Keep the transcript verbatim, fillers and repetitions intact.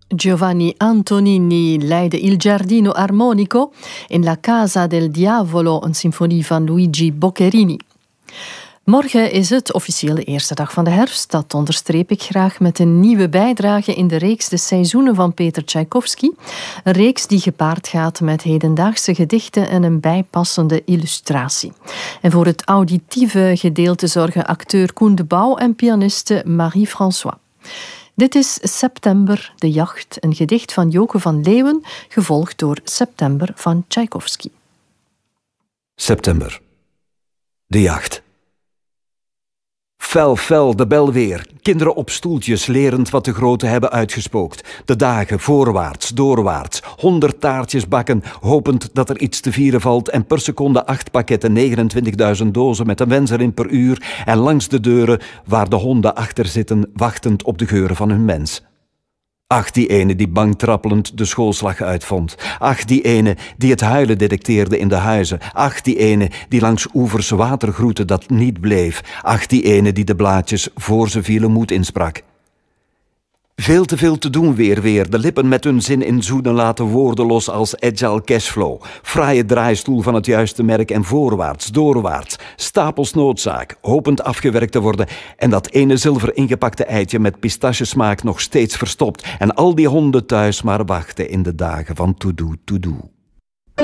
Giovanni Antonini leidde Il Giardino Armonico in La Casa del Diavolo, een symfonie van Luigi Boccherini. Morgen is het officieel de eerste dag van de herfst. Dat onderstreep ik graag met een nieuwe bijdrage in de reeks De Seizoenen van Peter Tchaikovsky. Een reeks die gepaard gaat met hedendaagse gedichten en een bijpassende illustratie. En voor het auditieve gedeelte zorgen acteur Koen de Bouw en pianiste Marie-François. Dit is September, de jacht, een gedicht van Joke van Leeuwen, gevolgd door September van Tchaikovsky. September, de jacht. Fel, fel, de bel weer. Kinderen op stoeltjes, lerend wat de groten hebben uitgespookt. De dagen, voorwaarts, doorwaarts. Honderd taartjes bakken, hopend dat er iets te vieren valt. En per seconde acht pakketten, negenentwintigduizend dozen met een wens erin per uur. En langs de deuren waar de honden achter zitten, wachtend op de geuren van hun mens. Ach, die ene die bang trappelend de schoolslag uitvond. Ach, die ene die het huilen detecteerde in de huizen. Ach, die ene die langs oevers water groette dat niet bleef. Ach, die ene die de blaadjes voor ze vielen moed insprak. Veel te veel te doen weer weer, de lippen met hun zin in zoenen laten woorden los als agile cashflow. Fraaie draaistoel van het juiste merk en voorwaarts, doorwaarts. Stapels noodzaak, hopend afgewerkt te worden. En dat ene zilver ingepakte eitje met pistachesmaak nog steeds verstopt. En al die honden thuis maar wachten in de dagen van to-do, to-do.